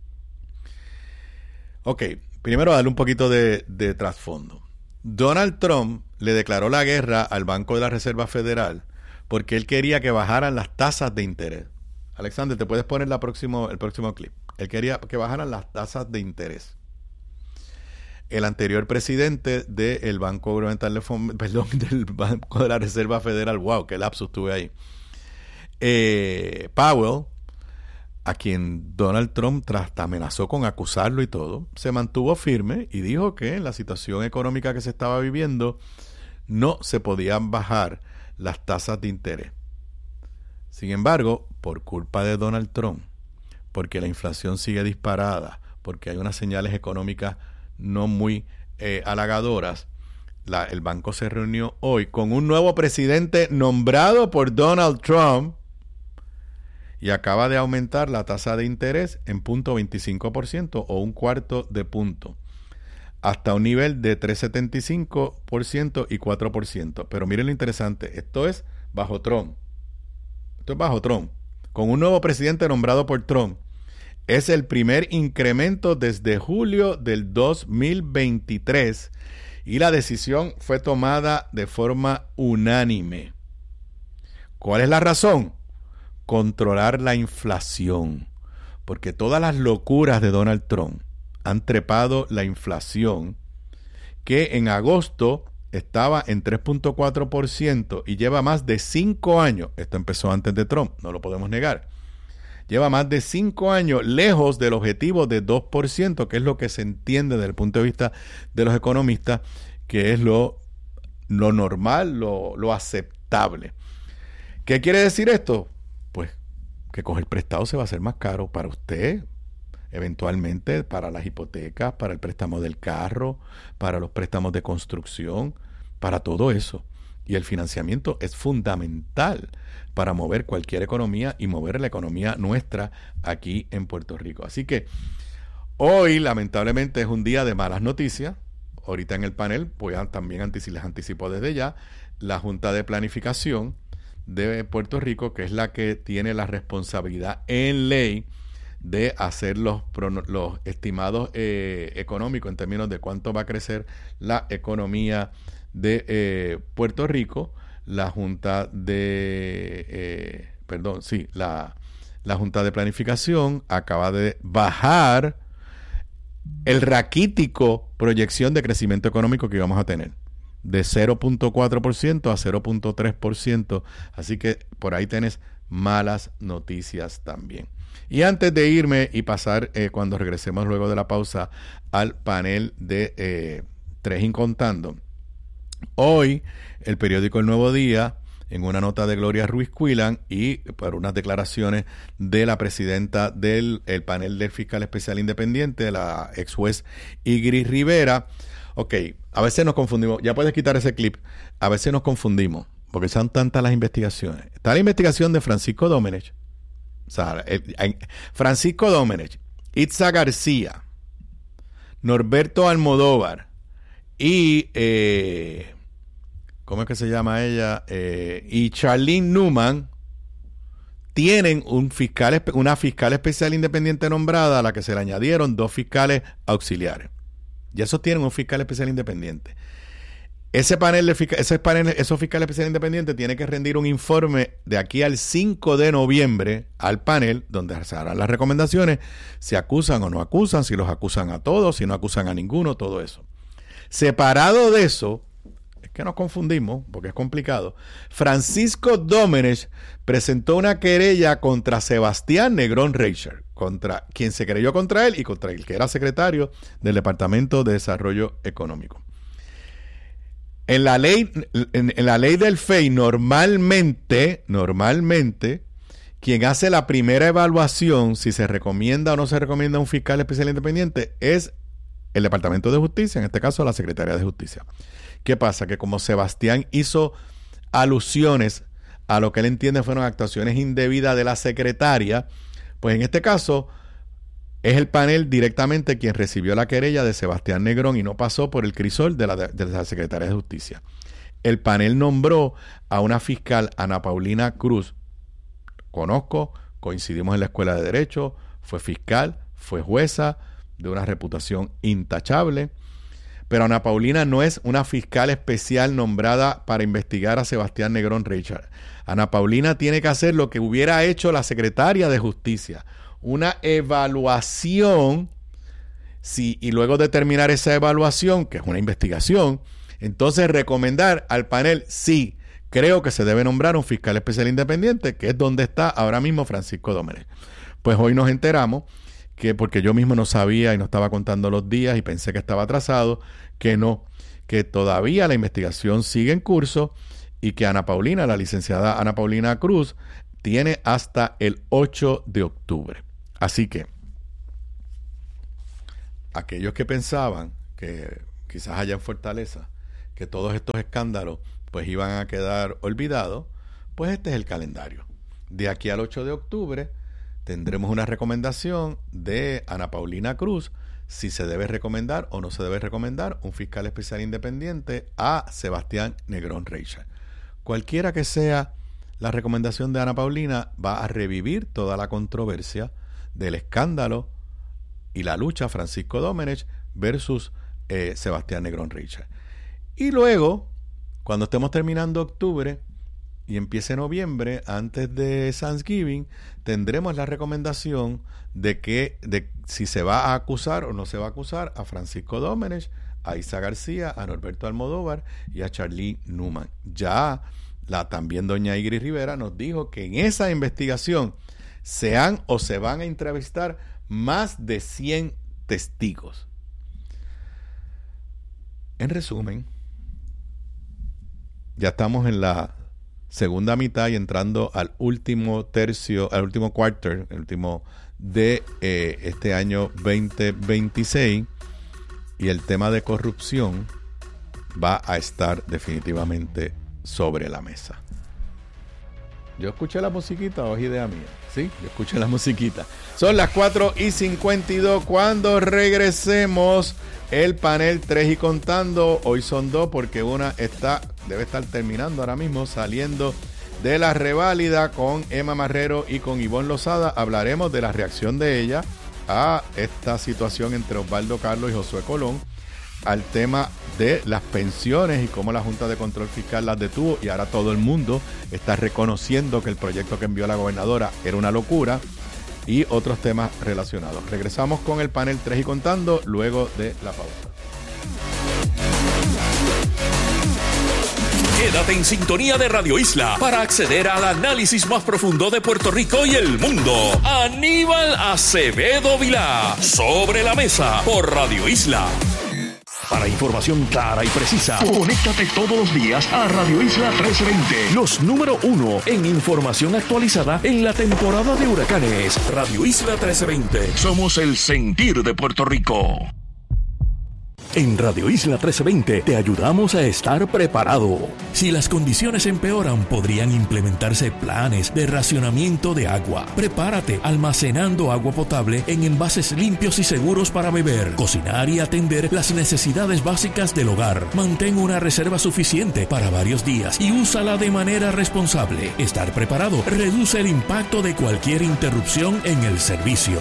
Ok, primero darle un poquito de, de trasfondo. Donald Trump le declaró la guerra al Banco de la Reserva Federal porque él quería que bajaran las tasas de interés. Alexander, te puedes poner la próximo, el próximo clip. Él quería que bajaran las tasas de interés. el anterior presidente del Banco Gubernamental de Fom- perdón, del Banco de la Reserva Federal, wow, qué lapsus tuve ahí, eh, Powell, a quien Donald Trump tras amenazó con acusarlo y todo, se mantuvo firme y dijo que en la situación económica que se estaba viviendo no se podían bajar las tasas de interés. Sin embargo, por culpa de Donald Trump, porque la inflación sigue disparada, porque hay unas señales económicas no muy eh, halagadoras, la, el banco se reunió hoy con un nuevo presidente nombrado por Donald Trump y acaba de aumentar la tasa de interés en punto veinticinco por ciento o un cuarto de punto, hasta un nivel de tres punto setenta y cinco por ciento y cuatro por ciento. Pero miren lo interesante, esto es bajo Trump. Esto es bajo Trump. Con un nuevo presidente nombrado por Trump. Es el primer incremento desde julio del dos mil veintitrés y la decisión fue tomada de forma unánime. ¿Cuál es la razón? Controlar la inflación. Porque todas las locuras de Donald Trump han trepado la inflación, que en agosto estaba en tres punto cuatro por ciento y lleva más de cinco años, esto empezó antes de Trump, no lo podemos negar, lleva más de cinco años lejos del objetivo de dos por ciento, que es lo que se entiende desde el punto de vista de los economistas, que es lo, lo normal, lo, lo aceptable. ¿Qué quiere decir esto? Pues que coger prestado se va a hacer más caro para usted, eventualmente para las hipotecas, para el préstamo del carro, para los préstamos de construcción, para todo eso. Y el financiamiento es fundamental para mover cualquier economía y mover la economía nuestra aquí en Puerto Rico. Así que hoy, lamentablemente, es un día de malas noticias. Ahorita en el panel, voy a también anticip- les anticipo desde ya, la Junta de Planificación de Puerto Rico, que es la que tiene la responsabilidad en ley de hacer los, los estimados eh, económicos en términos de cuánto va a crecer la economía de eh, Puerto Rico. La Junta de eh, perdón, sí, la, la Junta de Planificación acaba de bajar el raquítico proyección de crecimiento económico que íbamos a tener de cero punto cuatro por ciento a cero punto tres por ciento, así que por ahí tenés malas noticias también. Y antes de irme y pasar, eh, cuando regresemos luego de la pausa, al panel de eh, Tres y Contando, hoy el periódico El Nuevo Día, en una nota de Gloria Ruiz Cuilan y por unas declaraciones de la presidenta del el panel del fiscal especial independiente, la ex juez Igris Rivera. Ok, a veces nos confundimos, ya puedes quitar ese clip, a veces nos confundimos, porque son tantas las investigaciones. Está la investigación de Francisco Domenech, o sea, Francisco Domenech, Itza García, Norberto Almodóvar y eh, ¿cómo es que se llama ella? Eh, y Charlene Newman tienen un fiscal, una fiscal especial independiente nombrada a la que se le añadieron dos fiscales auxiliares. Y esos tienen un fiscal especial independiente. Ese panel de fiscal, ese panel, esos fiscales especiales independientes tienen que rendir un informe de aquí al cinco de noviembre al panel, donde se harán las recomendaciones, si acusan o no acusan, si los acusan a todos, si no acusan a ninguno, todo eso. Separado de eso, es que nos confundimos, porque es complicado, Francisco Domenech presentó una querella contra Sebastián Negrón Reicher, contra quien se creyó contra él y contra el que era secretario del Departamento de Desarrollo Económico. En la ley, en, en la ley del F E I, normalmente, normalmente, quien hace la primera evaluación, si se recomienda o no se recomienda un fiscal especial independiente, es el Departamento de Justicia, en este caso la Secretaría de Justicia. ¿Qué pasa? Que como Sebastián hizo alusiones a lo que él entiende fueron actuaciones indebidas de la secretaria, pues en este caso es el panel directamente quien recibió la querella de Sebastián Negrón y no pasó por el crisol de la, de la Secretaría de Justicia. El panel nombró a una fiscal, Ana Paulina Cruz. Conozco, coincidimos en la Escuela de Derecho, fue fiscal, fue jueza, de una reputación intachable. Pero Ana Paulina no es una fiscal especial nombrada para investigar a Sebastián Negrón Reicher. Ana Paulina tiene que hacer lo que hubiera hecho la secretaria de Justicia, una evaluación si, y luego de terminar esa evaluación, que es una investigación, entonces recomendar al panel, sí, creo que se debe nombrar un fiscal especial independiente, que es donde está ahora mismo Francisco Domenech. Pues hoy nos enteramos que, porque yo mismo no sabía y no estaba contando los días y pensé que estaba atrasado, que no, que todavía la investigación sigue en curso y que Ana Paulina, la licenciada Ana Paulina Cruz, tiene hasta el ocho de octubre. Así que aquellos que pensaban que quizás allá en Fortaleza, que todos estos escándalos pues iban a quedar olvidados, pues este es el calendario. De aquí al ocho de octubre tendremos una recomendación de Ana Paulina Cruz, si se debe recomendar o no se debe recomendar un fiscal especial independiente a Sebastián Negrón Reichard. Cualquiera que sea la recomendación de Ana Paulina, va a revivir toda la controversia del escándalo y la lucha Francisco Domenech versus eh, Sebastián Negrón Reichard. Y luego, cuando estemos terminando octubre y empiece noviembre, antes de Thanksgiving, tendremos la recomendación de que de si se va a acusar o no se va a acusar a Francisco Domenech, a Isa García, a Norberto Almodóvar y a Charlie Newman. Ya la también doña Igri Rivera nos dijo que en esa investigación se han o se van a entrevistar más de cien testigos. En resumen, ya estamos en la segunda mitad y entrando al último tercio, al último quarter, el último de eh, este año veinte veintiséis, y el tema de corrupción va a estar definitivamente sobre la mesa. Yo escuché la musiquita, o es idea mía. Sí, yo escuché la musiquita. Son las cuatro y cincuenta y dos. Cuando regresemos, el panel tres y contando. Hoy son dos porque una está, debe estar terminando ahora mismo, saliendo de la reválida con Emma Marrero y con Ivonne Lozada. Hablaremos de la reacción de ella a esta situación entre Osvaldo Carlos y Josué Colón, al tema de las pensiones y cómo la Junta de Control Fiscal las detuvo, y ahora todo el mundo está reconociendo que el proyecto que envió la gobernadora era una locura, y otros temas relacionados. Regresamos con el panel tres y contando luego de la pausa. Quédate en sintonía de Radio Isla para acceder al análisis más profundo de Puerto Rico y el mundo. Aníbal Acevedo Vilá, Sobre la Mesa, por Radio Isla. Para información clara y precisa, conéctate todos los días a Radio Isla trece veinte. Los número uno en información actualizada en la temporada de huracanes. Radio Isla trece veinte. Somos el sentir de Puerto Rico. En Radio Isla trece veinte te ayudamos a estar preparado. Si las condiciones empeoran, podrían implementarse planes de racionamiento de agua. Prepárate almacenando agua potable en envases limpios y seguros para beber, cocinar y atender las necesidades básicas del hogar. Mantén una reserva suficiente para varios días y úsala de manera responsable. Estar preparado reduce el impacto de cualquier interrupción en el servicio.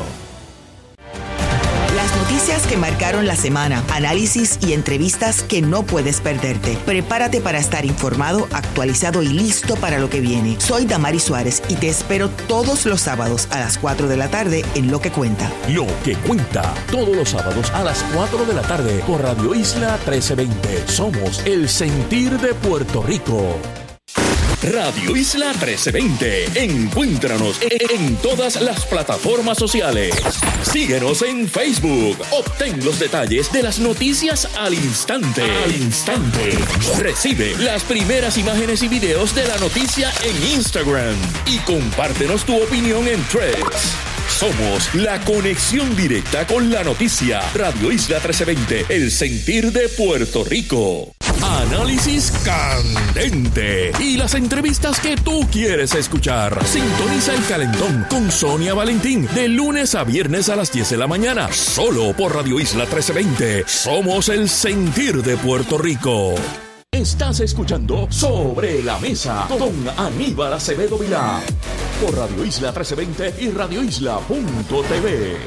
Las noticias que marcaron la semana, análisis y entrevistas que no puedes perderte. Prepárate para estar informado, actualizado y listo para lo que viene. Soy Damari Suárez y te espero todos los sábados a las cuatro de la tarde en Lo que Cuenta. Lo que Cuenta, todos los sábados a las cuatro de la tarde por Radio Isla trece veinte. Somos el sentir de Puerto Rico. Radio Isla trece veinte. Encuéntranos en todas las plataformas sociales. Síguenos en Facebook. Obtén los detalles de las noticias al instante. Al instante. Recibe las primeras imágenes y videos de la noticia en Instagram. Y compártenos tu opinión en Threads. Somos la conexión directa con la noticia. Radio Isla trece veinte. El sentir de Puerto Rico. Análisis candente y las entrevistas que tú quieres escuchar. Sintoniza el Calentón con Sonia Valentín de lunes a viernes a las diez de la mañana, solo por Radio Isla trece veinte. Somos el sentir de Puerto Rico. Estás escuchando Sobre la Mesa con Aníbal Acevedo Vilá por Radio Isla trece veinte y radio isla punto t v.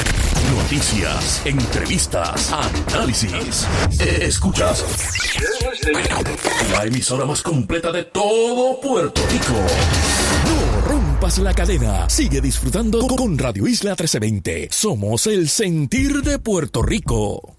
Noticias, entrevistas, análisis. Escuchas La emisora más completa de todo Puerto Rico. No rompas la cadena. Sigue disfrutando con Radio Isla trece veinte. Somos el sentir de Puerto Rico.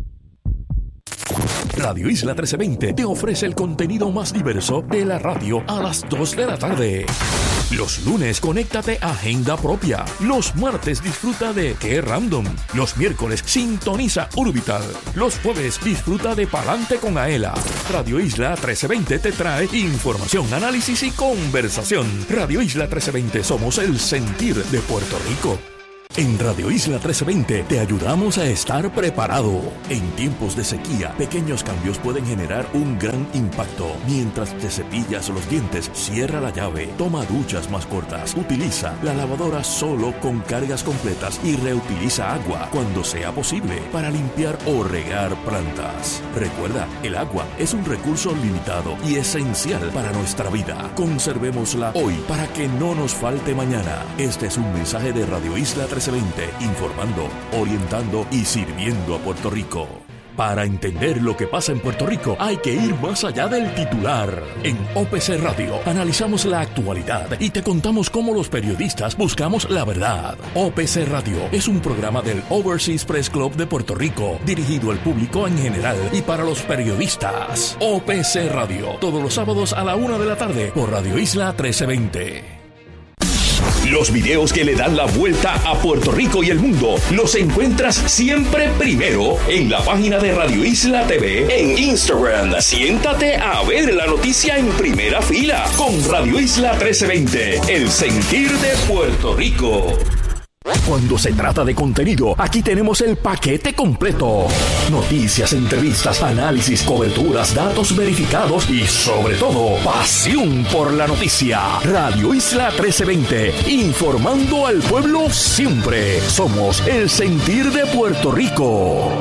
Radio Isla trece veinte te ofrece el contenido más diverso de la radio a las dos de la tarde. Los lunes, conéctate a Agenda Propia. Los martes, disfruta de Qué Random. Los miércoles, sintoniza Orbital. Los jueves, disfruta de Palante con Aela. Radio Isla trece veinte te trae información, análisis y conversación. Radio Isla trece veinte, somos el sentir de Puerto Rico. En Radio Isla trece veinte te ayudamos a estar preparado. En tiempos de sequía, pequeños cambios pueden generar un gran impacto. Mientras te cepillas los dientes, cierra la llave, toma duchas más cortas, utiliza la lavadora solo con cargas completas y reutiliza agua cuando sea posible para limpiar o regar plantas. Recuerda, el agua es un recurso limitado y esencial para nuestra vida. Conservémosla hoy para que no nos falte mañana. Este es un mensaje de Radio Isla trece veinte, informando, orientando y sirviendo a Puerto Rico. Para entender lo que pasa en Puerto Rico hay que ir más allá del titular. En O P C Radio analizamos la actualidad y te contamos cómo los periodistas buscamos la verdad. O P C Radio es un programa del Overseas Press Club de Puerto Rico, dirigido al público en general y para los periodistas. O P C Radio, todos los sábados a la una de la tarde por Radio Isla trece veinte. Los videos que le dan la vuelta a Puerto Rico y el mundo los encuentras siempre primero en la página de Radio Isla T V en Instagram. Siéntate a ver la noticia en primera fila con Radio Isla trece veinte, el sentir de Puerto Rico. Cuando se trata de contenido, aquí tenemos el paquete completo. Noticias, entrevistas, análisis, coberturas, datos verificados y, sobre todo, pasión por la noticia. Radio Isla trece veinte, informando al pueblo siempre. Somos el sentir de Puerto Rico.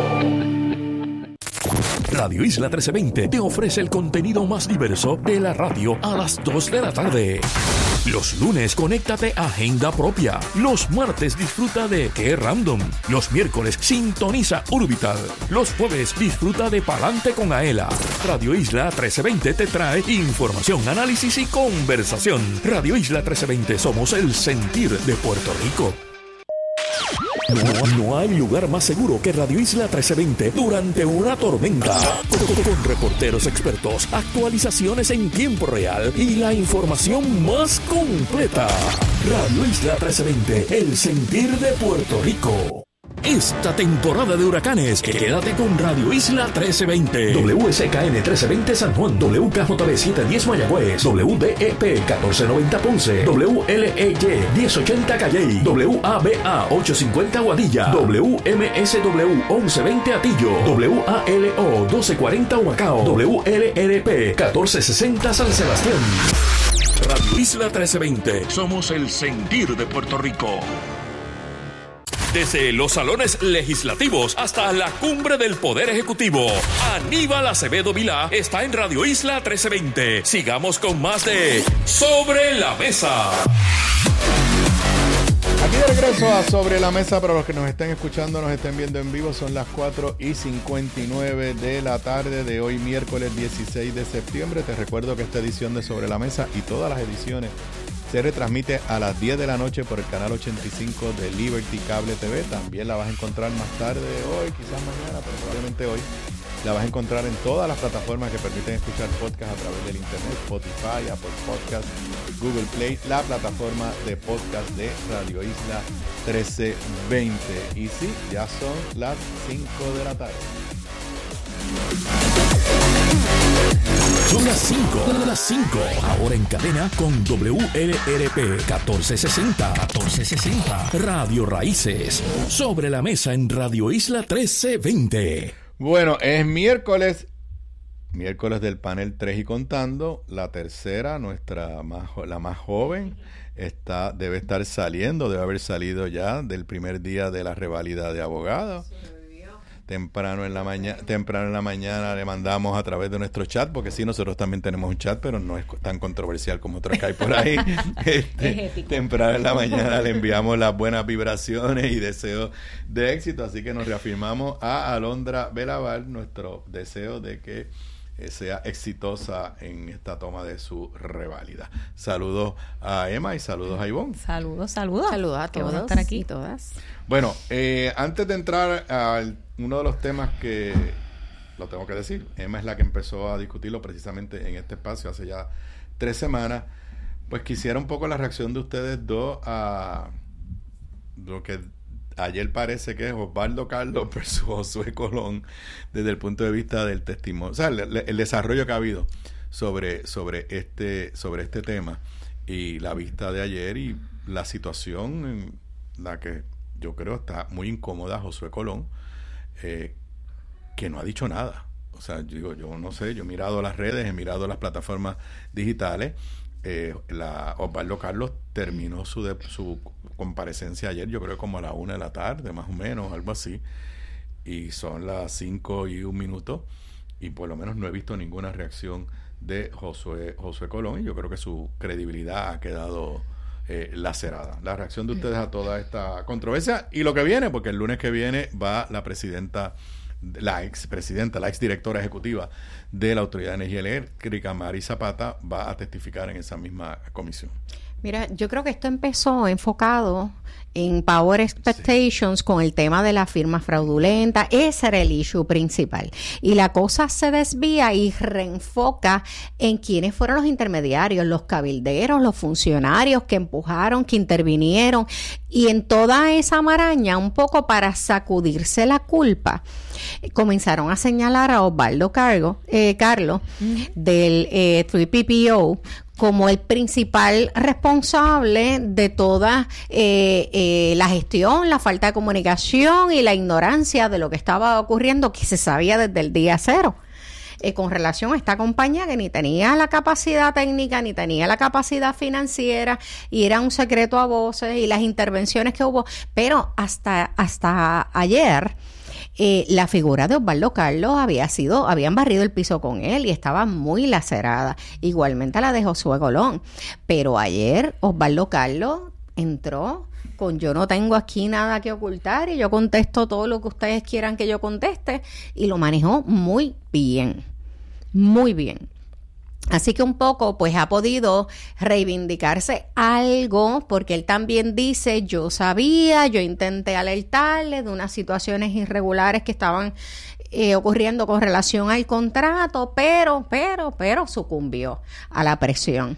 Radio Isla trece veinte te ofrece el contenido más diverso de la radio a las dos de la tarde. Los lunes, conéctate a Agenda Propia. Los martes, disfruta de Qué Random. Los miércoles, sintoniza Orbital. Los jueves, disfruta de Palante con Aela. Radio Isla trece veinte te trae información, análisis y conversación. Radio Isla trece veinte, somos el sentir de Puerto Rico. No, no hay lugar más seguro que Radio Isla trece veinte durante una tormenta. Con, con reporteros expertos, actualizaciones en tiempo real y la información más completa. Radio Isla trece veinte, el sentir de Puerto Rico. Esta temporada de huracanes, quédate con Radio Isla trece veinte. W S K N trece veinte San Juan, W K J B setecientos diez Mayagüez, W D E P catorce noventa Ponce, W L E Y diez ochenta Calley, W A B A ochocientos cincuenta Guadilla, W M S W once veinte Atillo, W A L O doce cuarenta Humacao, W L R P catorce sesenta San Sebastián. Radio Isla trece veinte, somos el sentir de Puerto Rico. Desde los salones legislativos hasta la cumbre del Poder Ejecutivo, Aníbal Acevedo Vilá está en Radio Isla trece veinte. Sigamos con más de Sobre la Mesa. Aquí de regreso a Sobre la Mesa, para los que nos estén escuchando, nos estén viendo en vivo, son las cuatro y cincuenta y nueve de la tarde de hoy, miércoles dieciséis de septiembre. Te recuerdo que esta edición de Sobre la Mesa y todas las ediciones se retransmite a las diez de la noche por el canal ochenta y cinco de Liberty Cable T V. También la vas a encontrar más tarde hoy, quizás mañana, pero probablemente hoy. La vas a encontrar en todas las plataformas que permiten escuchar podcast a través del internet: Spotify, Apple Podcast, Google Play, la plataforma de podcast de Radio Isla trece veinte. Y sí, ya son las cinco de la tarde. Son las cinco, las cinco, ahora en cadena con W L R P catorce sesenta, catorce sesenta, Radio Raíces, Sobre la Mesa en Radio Isla trece veinte. Bueno, es miércoles, miércoles del panel tres y contando, la tercera, nuestra más, la más joven, está, debe estar saliendo, debe haber salido ya del primer día de la reválida de abogados. Temprano en la mañana, temprano en la mañana le mandamos a través de nuestro chat, porque sí, nosotros también tenemos un chat, pero no es tan controversial como otros que hay por ahí. Este, temprano en la mañana le enviamos las buenas vibraciones y deseos de éxito, así que nos reafirmamos a Alondra Belaval nuestro deseo de que eh, sea exitosa en esta toma de su reválida. Saludos a Emma y saludos a Ivonne. Saludos, saludos. Saludos a todos. Qué bueno estar aquí. Y todas. Bueno, eh, antes de entrar a uno de los temas que lo tengo que decir, Emma es la que empezó a discutirlo precisamente en este espacio hace ya tres semanas, pues quisiera un poco la reacción de ustedes dos a lo que ayer parece que es Osvaldo Carlos versus Josué Colón desde el punto de vista del testimonio, o sea, el, el desarrollo que ha habido sobre, sobre, este, sobre este tema y la vista de ayer y la situación en la que yo creo está muy incómoda Josué Colón, eh, que no ha dicho nada. O sea, yo digo, yo no sé, yo he mirado las redes, he mirado las plataformas digitales. Eh, la Osvaldo Carlos terminó su, de, su comparecencia ayer, yo creo como a la una de la tarde, más o menos, algo así. Y son las cinco y un minuto. Y por lo menos no he visto ninguna reacción de Josué, Josué Colón. Y yo creo que su credibilidad ha quedado eh, lacerada. La reacción de ustedes a toda esta controversia y lo que viene, porque el lunes que viene va la presidenta, la expresidenta, la exdirectora ejecutiva de la Autoridad de Energía Eléctrica, Mari Zapata, va a testificar en esa misma comisión. Mira, yo creo que esto empezó enfocado en Power Expectations, sí, con el tema de la firma fraudulenta. Ese era el issue principal. Y la cosa se desvía y reenfoca en quiénes fueron los intermediarios, los cabilderos, los funcionarios que empujaron, que intervinieron. Y en toda esa maraña, un poco para sacudirse la culpa, comenzaron a señalar a Osvaldo Cargo, eh, Carlos mm. del eh, tres P P O como el principal responsable de toda eh, eh, la gestión, la falta de comunicación y la ignorancia de lo que estaba ocurriendo, que se sabía desde el día cero. Eh, con relación a esta compañía que ni tenía la capacidad técnica, ni tenía la capacidad financiera, y era un secreto a voces, y las intervenciones que hubo, pero hasta, hasta ayer Eh, la figura de Osvaldo Carlos había sido, habían barrido el piso con él y estaba muy lacerada, igualmente la de Josué Colón, pero ayer Osvaldo Carlos entró con yo no tengo aquí nada que ocultar y yo contesto todo lo que ustedes quieran que yo conteste, y lo manejó muy bien, muy bien. Así que un poco, pues, ha podido reivindicarse algo, porque él también dice, yo sabía, yo intenté alertarle de unas situaciones irregulares que estaban eh, ocurriendo con relación al contrato, pero, pero, pero sucumbió a la presión.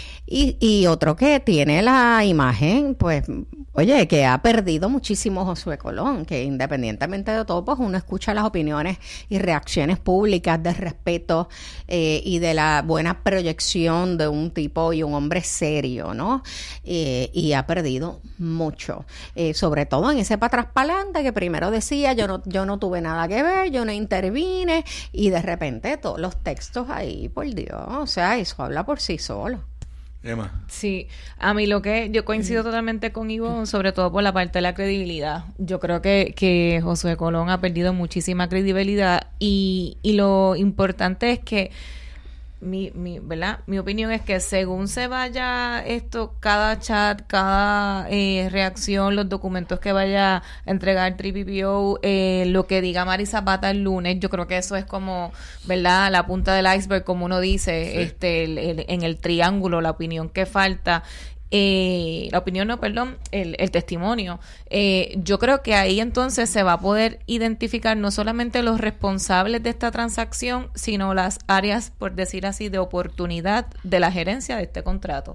Y, y otro que tiene la imagen, pues, oye, que ha perdido muchísimo Josué Colón, que independientemente de todo, pues uno escucha las opiniones y reacciones públicas de respeto eh, y de la buena proyección de un tipo y un hombre serio, ¿no? Eh, y ha perdido mucho, eh, sobre todo en ese para atrás para adelante que primero decía, yo no, yo no tuve nada que ver, yo no intervine, y de repente todos los textos ahí, por Dios, o sea, eso habla por sí solo. Emma. Sí, a mí lo que yo coincido totalmente con Ivonne, sobre todo por la parte de la credibilidad. Yo creo que, que Josué Colón ha perdido muchísima credibilidad, y, y lo importante es que mi, mi, ¿verdad? Mi opinión es que según se vaya esto, cada chat, cada eh, reacción, los documentos que vaya a entregar tres P P O, eh, lo que diga Mari Zapata el lunes, yo creo que eso es como, ¿verdad?, la punta del iceberg, como uno dice, sí, este el, el, en el triángulo, la opinión que falta. Eh, la opinión, no, perdón, el, el testimonio. Eh, yo creo que ahí entonces se va a poder identificar no solamente los responsables de esta transacción, sino las áreas, por decir así, de oportunidad de la gerencia de este contrato.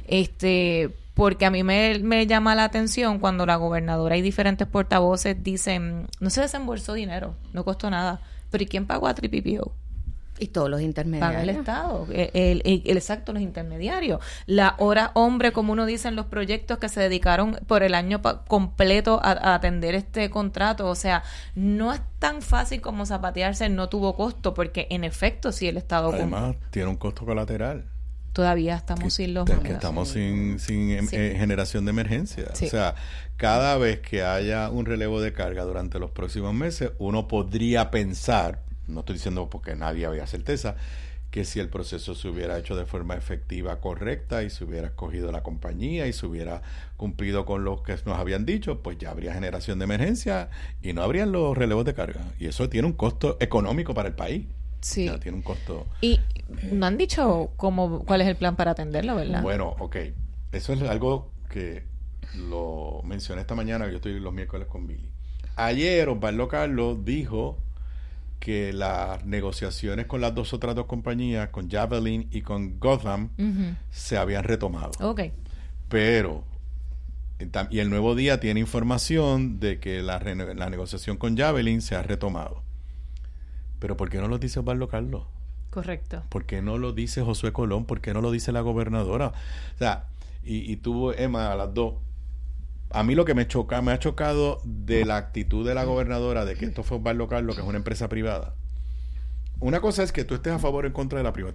Este, porque a mí me, me llama la atención cuando la gobernadora y diferentes portavoces dicen, no se desembolsó dinero, no costó nada, pero ¿y quién pagó a tres P P O? Y todos los intermediarios. Paga el Estado, el, el, el, el exacto, los intermediarios. La hora hombre, como uno dice, en los proyectos que se dedicaron por el año pa- completo a, a atender este contrato. O sea, no es tan fácil como zapatearse, no tuvo costo, porque en efecto sí el Estado... Además, con... tiene un costo colateral. Todavía estamos que, sin los... Que estamos sin, sin sí. eh, generación de emergencia. Sí. O sea, cada vez que haya un relevo de carga durante los próximos meses, uno podría pensar, no estoy diciendo porque nadie había certeza, que si el proceso se hubiera hecho de forma efectiva, correcta, y se hubiera escogido la compañía y se hubiera cumplido con lo que nos habían dicho, pues ya habría generación de emergencia y no habrían los relevos de carga. Y eso tiene un costo económico para el país. Sí. O sea, tiene un costo. Y no han dicho cómo, cuál es el plan para atenderlo, ¿verdad? Bueno, ok. Eso es algo que lo mencioné esta mañana, yo estoy los miércoles con Billy. Ayer Osvaldo Carlos dijo que las negociaciones con las dos otras dos compañías, con Javelin y con Gotham, uh-huh. se habían retomado. Ok. Pero, y el Nuevo Día tiene información de que la, la negociación con Javelin se ha retomado. Pero ¿por qué no lo dice Osvaldo Carlos? Correcto. ¿Por qué no lo dice Josué Colón? ¿Por qué no lo dice la gobernadora? O sea, y, y tú, Emma, a las dos. A mí lo que me choca, me ha chocado de la actitud de la gobernadora de que esto fue Osvaldo Carlos, que es una empresa privada. Una cosa es que tú estés a favor o en contra de la privatización.